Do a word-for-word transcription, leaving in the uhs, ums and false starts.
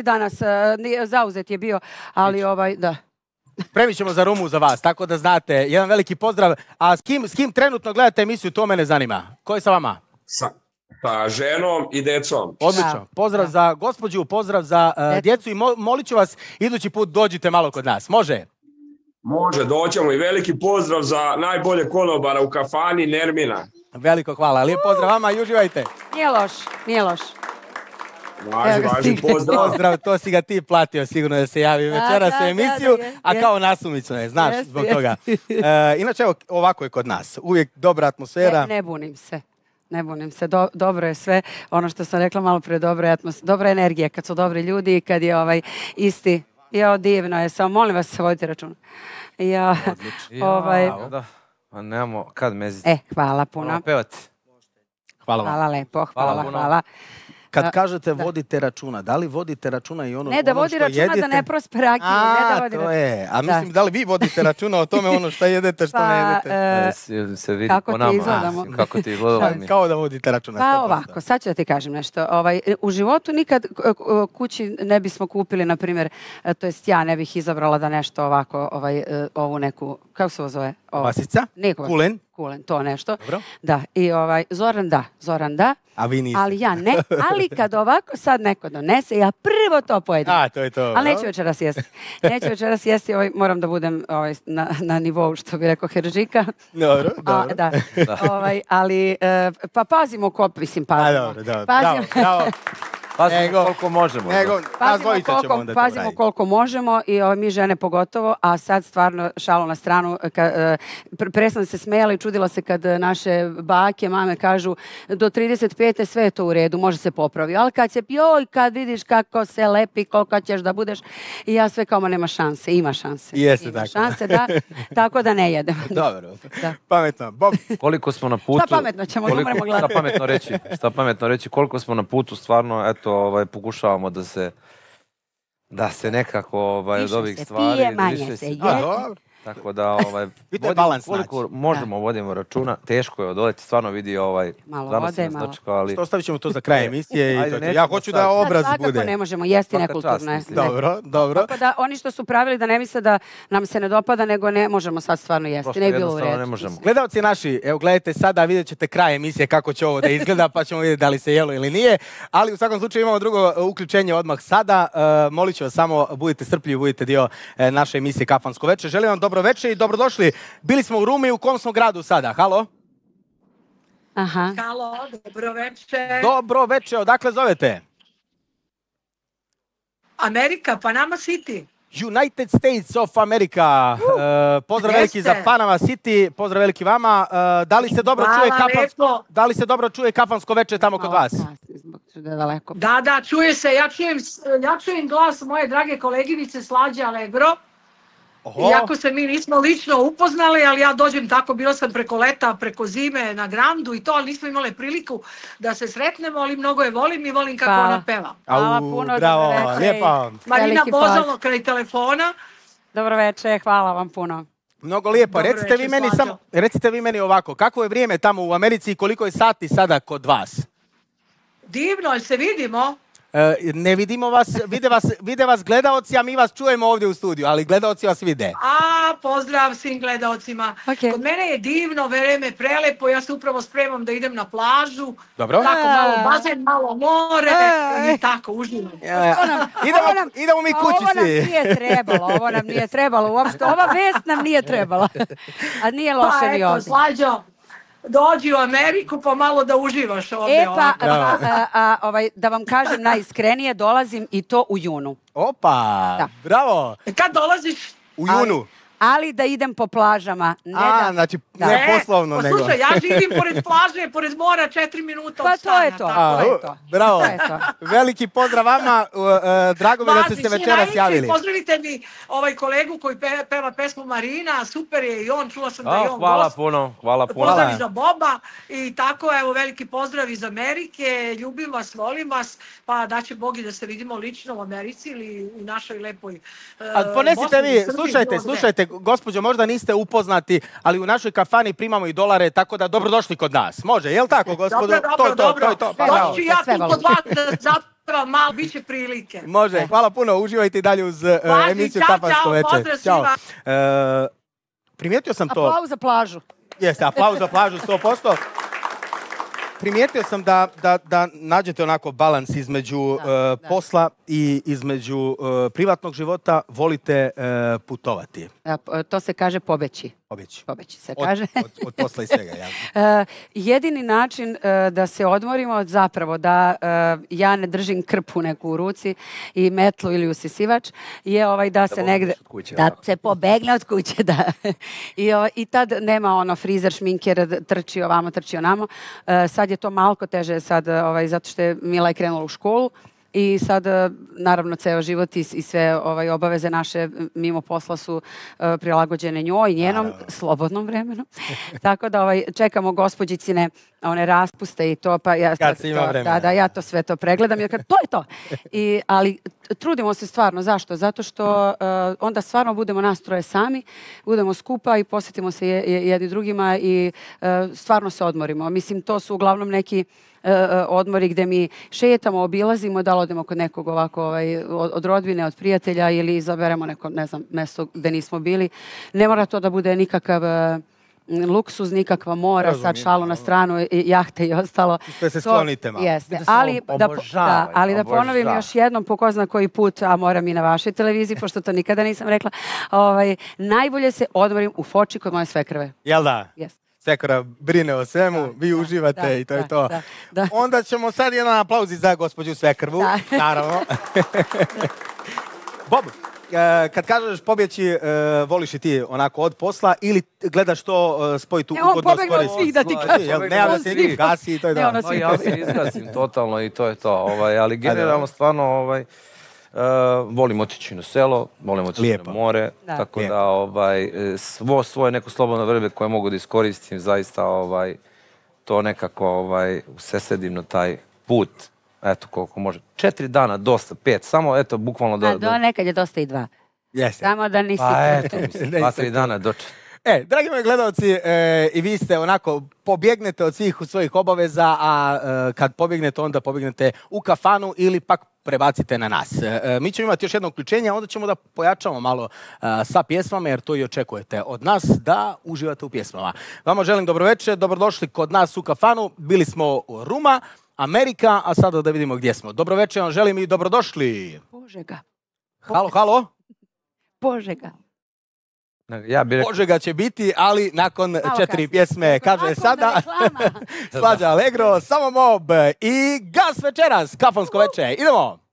cijeli danas, zauzet je bio, ali ovaj, da. Spremit ćemo za Rumu za vas, tako da znate. Jedan veliki pozdrav. A s kim, s kim trenutno gledate emisiju, to mene zanima. Ko je sa vama? Sa, sa ženom i decom. Odlično. Da. Pozdrav da. za gospođu, pozdrav za uh, djecu i mo, molit ću vas, idući put dođite malo kod nas. Može? Može, doćemo i veliki pozdrav za najbolje konobara u kafani Nermina. Veliko hvala. Lijep pozdrav vama i uživajte. Nije loš, nije loš. Važi, važi, pozdrav. Pozdrav, to si ga ti platio sigurno da se javi večeras u emisiju, da, da, a je. kao nasumično je, znaš, Jest, zbog jest. toga. E, inače, evo, ovako je kod nas. Uvijek dobra atmosfera. Ne, ne bunim se. Ne bunim se, Do, dobro je sve, ono što sam rekla malo prije, dobra je atmos, dobra energija, kad su dobri ljudi i kad je ovaj isti, jo, divno je, samo molim vas se vodite računa. Ja, ovaj, Ja, da. A nemamo kad meziti. e, hvala puno. Moramo pevati. Hvala vam. Hvala lepo, hvala, Hvala hvala. puno. Kad Da. kažete vodite računa, da li vodite računa i ono, Ne da ono vodi što računa jedete? da ne prospe rakiju, ne da vodi A, to računa. je. A Da. mislim, da li vi vodite računa o tome ono što jedete, što ne Pa, jedete? e, Da se, se vidi kako po ti nama. izgledamo. A, kako ti izgledamo mi. Kao da vodite računa. Pa sto posto. ovako, sad ću da ti kažem nešto. Ovaj, u životu nikad k- k- kući ne bismo kupili, na primjer, e, to jest ja ne bih izabrala da nešto ovako, ovaj, e, ovu neku, kako se ovo zove? Ovo. Vasica? Niko- Kulen? Kulen, to nešto. Dobro. Da, i ovaj, Zoran da, Zoran da, A vi niste. ali ja ne, ali kad ovako sad neko donese, ja prvo to pojedem. A, to je to. Ali neću dobro. večeras jesti. Neću večeras jesti, ovaj, moram da budem ovaj, na, na nivou, što bi rekao Heržika. Dobro, A, dobro. da, ovaj, ali, e, pa pazimo ko, mislim, A, pazimo. dobro, dobro. Pazimo, Bravo, bravo. Pazimo Nego- koliko možemo. Nego, nas pazimo, dvojica ćemo koliko, onda to pazimo raditi. koliko možemo i ovaj, mi žene pogotovo, a sad stvarno šalu na stranu, ka, e, pre- pre sam se smijala i čudila se kad e, naše bake, mame kažu do trideset pete sve je to u redu, može se popravi, ali kad se, joj, kad vidiš kako se lepi, koliko ćeš da budeš, i ja sve kao, ma nema šanse, ima šanse. Jeste ima tako. šanse, da, tako da ne jedem. Dobro. Da. Pametno. Bob, Koliko smo na putu... Šta pametno ćemo, ne moramo gledati. Šta pametno reći? Šta pametno reći? Koliko smo na putu, stvarno, eto, ovaj, pokušavamo da se da se nekako ovaj, od Više ovih se stvari... pije, manje više se s- jede. a, dobro. Tako da, ovaj, Bitno je vodimo balans koliko naći. možemo, vodimo računa. Teško je odoleti, stvarno vidi ovaj... Malo stvarno vode, sam nas malo. dočekao, ali... Što ostavit ćemo to za kraj emisije i Ajde, to je to. nećemo Ja hoću sad. da Sad obraz Sad svakako bude. ne možemo jesti Svaka nekulturno. čast, ne. mislim. Ne. Dobro, dobro. Tako da oni što su pravili da ne misle da nam se ne dopada, nego ne možemo sad stvarno jesti. Prosto ne bi bilo u jednostavno redu. ne možemo. Gledalci naši, evo gledajte sada, vidjet ćete kraj emisije kako će ovo da izgleda, pa ćemo vidjeti da li se jelo ili nije. Ali u svakom slučaju imamo drugo uh, uključenje odmah sada. Uh, molit ću vas samo, budite strpljivi, budite dio uh, naše emisije Kafansko veče. Želim vam dobro veče i dobrodošli. Bili smo u Rumi, u kom smo gradu sada? Halo? Aha. Halo, dobro večer. Dobro veče, odakle zovete? Amerika, Panama City. United States of America. Uh, pozdrav veliki Jeste. za Panama City, pozdrav veliki vama. Uh, da li se dobro Hvala čuje kafansko, lepo. da li se dobro čuje kafansko veče tamo kod vas? Kasni, zbog što je daleko. Da, da, čuje se, ja čujem, ja čujem glas moje drage koleginice Slađe Allegro. Oho. Iako se mi nismo lično upoznali, ali ja dođem tako, bila sam preko leta, preko zime na Grandu i to, ali nismo imali priliku da se sretnemo, ali mnogo je volim i volim kako Hvala. ona peva. Hvala Au, puno, bravo, dobro veče. lijepo. Marina Veliki Bozalo pozdrav. kraj telefona. Dobro veče, hvala vam puno. Mnogo lijepo. Dobro Recite vi večer, meni Slađo. samo, recite vi meni ovako, kako je vrijeme tamo u Americi i koliko je sati sada kod vas? Divno, ali se vidimo. E, ne vidimo vas, vide vas, vide vas gledaoci, a mi vas čujemo ovdje u studiju, ali gledaoci vas vide. A, pozdrav svim gledaocima. Ok. Kod mene je divno, vreme prelepo, ja se upravo spremam da idem na plažu. Dobro? Tako malo bazen, malo more E. i tako, uživam. Ja, ja. Ovo nam- Idemo, ovo nam- idemo mi a kući Ovo nam svi. nije trebalo, ovo nam nije trebalo uopšte. Ova vest nam nije trebala. A nije loše Pa ni eto, ovdje. Slađo, dođi u Ameriku pa malo da uživaš ovdje. E pa, ovako. a, a, a, ovaj, da vam kažem najiskrenije, dolazim i to u junu. Opa, Da. bravo. Kad dolaziš? U Ali- junu. Ali da idem po plažama. Ne A, da, znači, da. ne E, poslovno, pa nego. slušaj, ja živim pored plaže, pored mora, četiri minuta Pa od to stana. je to. tako A, to je u, to. bravo. To je to. Veliki pozdrav vama, uh, uh, drago mi je da ste se Važni, večeras najveći, javili. Pozdravite mi ovaj kolegu koji pe, peva pesmu Marina, super je i on, čula sam da je A, on hvala gost. puno, hvala puno. Pozdrav Hvala. i za Boba i tako, evo, veliki pozdrav iz Amerike, ljubim vas, volim vas, pa da će Bog i da se vidimo lično u Americi ili u našoj lepoj uh, A ponesite Bosni i vi, Srbiji, slušajte, bilo gde. slušajte, gospođo, možda niste upoznati, ali u našoj kafani primamo i dolare, tako da dobrodošli kod nas. Može, jel tako, gospodo? Dobro, dobro, to je to, dobro. to je to. Pa, Sve bravo. Doći ću ja sve tu valo. kod vas da, za- Evo, malo, bit će prilike. Može, hvala puno, uživajte i dalje uz uh, Važi, emisiju čao, Kafansko čao, veče. pozdrav svima. Uh, primijetio sam to... Aplauz za plažu. Jeste, aplauz za plažu, sto posto. Primijetio sam da, da, da nađete onako balans između Da, uh, da. posla i između uh, privatnog života. Volite uh, putovati. Da, p- to se kaže pobeći. Obeći. Pobeći se Od, kaže. od, od posla i svega, ja. E, jedini način e, da se odmorimo, zapravo da e, ja ne držim krpu neku u ruci i metlu ili usisivač, je ovaj da se pobegneš negde... od kuće, Da onako. se pobegne od kuće, da. I, ovaj, I tad nema ono frizer, šminker, d- trči ovamo, trči onamo. E, sad je to malko teže sad, ovaj, zato što je Mila je krenula u školu. I sad, e, naravno, ceo život i, s- i sve ovaj, obaveze naše m, mimo posla su e, prilagođene njoj i njenom Naravno. slobodnom vremenu. Tako da ovaj, čekamo gospođicine one raspuste i to, pa ja, Kad se ima to, vremena. da, da, ja to sve to pregledam, jer kad, to je to. I, ali t- trudimo se stvarno, zašto? Zato što e, onda stvarno budemo nas troje sami, budemo skupa i posjetimo se je- je- jedni drugima i e, stvarno se odmorimo. Mislim, to su uglavnom neki e, e, odmori gde mi šetamo, obilazimo, da li odemo kod nekog ovako ovaj, od, od rodbine, od prijatelja ili izaberemo neko, ne znam, mesto gde nismo bili. Ne mora to da bude nikakav e, luksuz, nikakva mora, sad Razumijem, šalu na stranu, i jahte i ostalo. Sve se To- sklonite malo. Jeste, Da se ali da, po- obožavaju, da, ali da ponovim obožavaju. još jednom po ko zna koji put, a moram i na vašoj televiziji, pošto to nikada nisam rekla, ovaj, najbolje se odmorim u Foči kod moje svekrve. Jel da? Jeste. Svekora brine o svemu, Da, vi da, uživate da, i to je da, to. da, da. Onda ćemo sad jedan aplauz i za gospođu Svekrvu, Da. naravno. Bob, e, kad kažeš pobjeći, e, voliš i ti onako od posla ili gledaš to e, spojiti Ne, on ugodno s pobegne od korisnim? svih, da ti Jel, kažem. jel, Ne javlja On se svih. njih, gasi i to je Ne, to. ono No, svi ja se izgazim totalno i to je to. Ovaj, ali generalno stvarno ovaj, uh, volim otići na selo, volim otići Lijepo. na more, Da. tako Lijepo. da ovaj, e, svo svoje neko slobodno vreme koje mogu da iskoristim, zaista ovaj, to nekako ovaj, usesedim na taj put. Eto, koliko može. Četiri dana, dosta, pet, samo eto, bukvalno da... A do, nekad je dosta i dva. Jeste. Samo da nisi... Pa eto, mislim, Ne dva, istaknu. tri dana doče. E, dragi moji gledalci, e, i vi ste onako, pobjegnete od svih svojih obaveza, a e, kad pobjegnete, onda pobjegnete u kafanu ili pak prebacite na nas. E, e, mi ćemo imati još jedno uključenje, a onda ćemo da pojačamo malo e, sa pjesmama, jer to i očekujete od nas, da uživate u pjesmama. Vama želim dobroveče, dobrodošli kod nas u kafanu. Bili smo u Ruma, Amerika, a sada da vidimo gdje smo. Dobroveče vam želim i dobrodošli. Požega. Halo, halo. Požega. Ja bih rekao, Požega će biti, ali nakon Malo četiri kasnije. pjesme, kaže Nakon sada reklama. Slađa Allegro, samo Mob i Gas večeras, kafansko veče. Idemo!